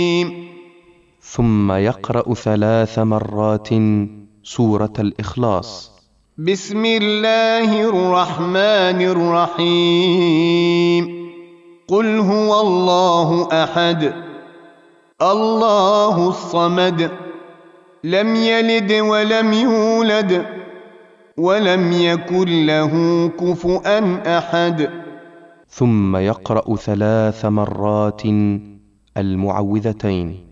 ثم يقرأ 3 مرات سورة الإخلاص. بسم الله الرحمن الرحيم. قل هو الله أحد الله الصمد لم يلد ولم يولد ولم يكن له كفؤا أحد. ثم يقرأ 3 مرات المعوذتين.